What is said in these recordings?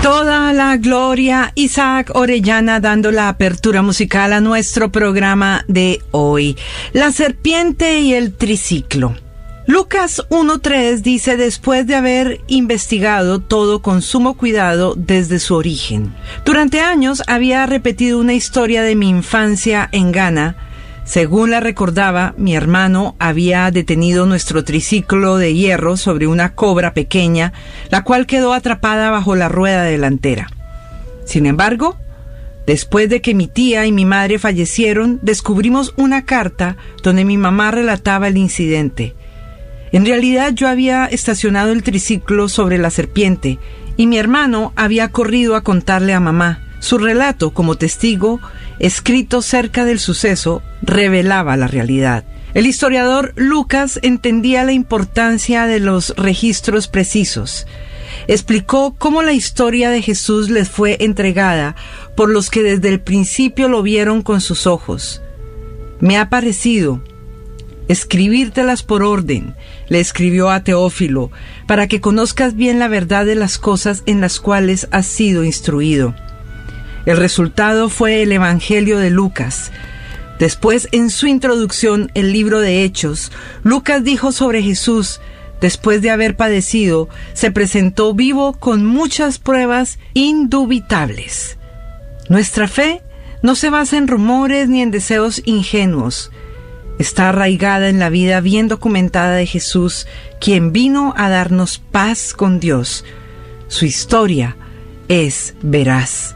Toda la gloria, Isaac Orellana dando la apertura musical a nuestro programa de hoy. La serpiente y el triciclo. Lucas 1:3 dice: después de haber investigado todo con sumo cuidado desde su origen. Durante años había repetido una historia de mi infancia en Ghana. Según la recordaba, mi hermano había detenido nuestro triciclo de hierro sobre una cobra pequeña, la cual quedó atrapada bajo la rueda delantera. Sin embargo, después de que mi tía y mi madre fallecieron, descubrimos una carta donde mi mamá relataba el incidente. En realidad, yo había estacionado el triciclo sobre la serpiente y mi hermano había corrido a contarle a mamá. Su relato como testigo, escrito cerca del suceso, revelaba la realidad. El historiador Lucas entendía la importancia de los registros precisos. Explicó cómo la historia de Jesús les fue entregada por los que desde el principio lo vieron con sus ojos. Me ha parecido escribírtelas por orden, le escribió a Teófilo, para que conozcas bien la verdad de las cosas en las cuales has sido instruido. El resultado fue el Evangelio de Lucas. Después, en su introducción, el libro de Hechos, Lucas dijo sobre Jesús: después de haber padecido, se presentó vivo con muchas pruebas indubitables. Nuestra fe no se basa en rumores ni en deseos ingenuos. Está arraigada en la vida bien documentada de Jesús, quien vino a darnos paz con Dios. Su historia es veraz.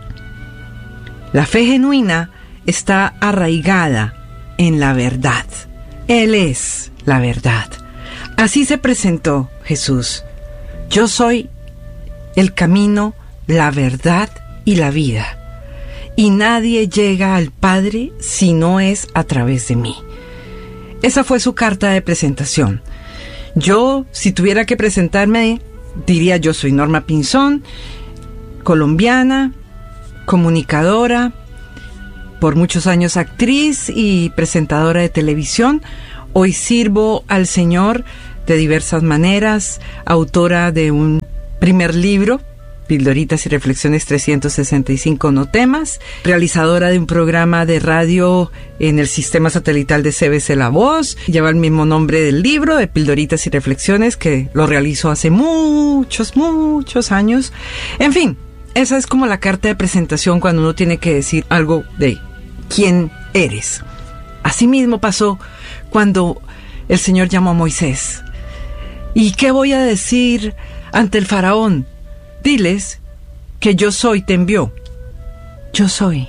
La fe genuina está arraigada en la verdad. Él es la verdad. Así se presentó Jesús: yo soy el camino, la verdad y la vida. Y nadie llega al Padre si no es a través de mí. Esa fue su carta de presentación. Yo, si tuviera que presentarme, diría: yo soy Norma Pinzón, colombiana, comunicadora, por muchos años actriz y presentadora de televisión. Hoy sirvo al Señor de diversas maneras, autora de un primer libro, Pildoritas y Reflexiones 365 no temas, realizadora de un programa de radio en el sistema satelital de CBC La Voz, lleva el mismo nombre del libro, de Pildoritas y Reflexiones, que lo realizó hace muchos años. En fin, esa es como la carta de presentación cuando uno tiene que decir algo de quién eres. Asimismo pasó cuando el Señor llamó a Moisés. ¿Y qué voy a decir ante el faraón? Diles que yo soy te envió. Yo soy,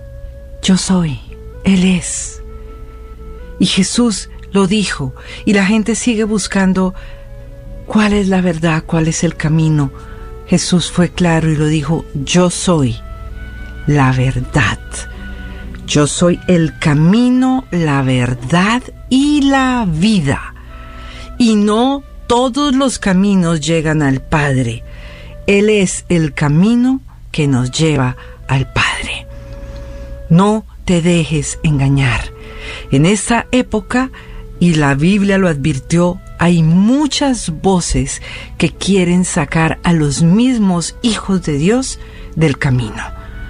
Él es. Y Jesús lo dijo, y la gente sigue buscando cuál es la verdad, cuál es el camino. Jesús fue claro y lo dijo: yo soy la verdad. Yo soy el camino, la verdad y la vida. Y no todos los caminos llegan al Padre. Él es el camino que nos lleva al Padre. No te dejes engañar. En esta época, y la Biblia lo advirtió, hay muchas voces que quieren sacar a los mismos hijos de Dios del camino,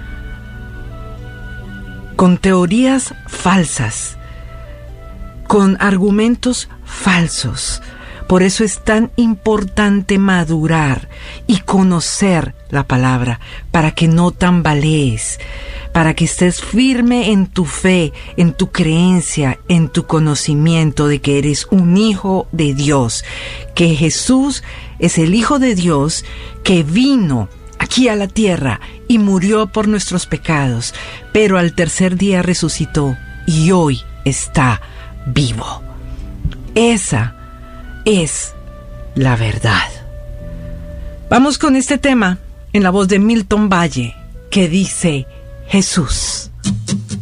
con teorías falsas, con argumentos falsos. Por eso es tan importante madurar y conocer la palabra, para que no tambalees, para que estés firme en tu fe, en tu creencia, en tu conocimiento de que eres un hijo de Dios, que Jesús es el Hijo de Dios que vino aquí a la tierra y murió por nuestros pecados, pero al tercer día resucitó y hoy está vivo. Esa es la verdad. Vamos con este tema en la voz de Milton Valle, que dice: Jesús.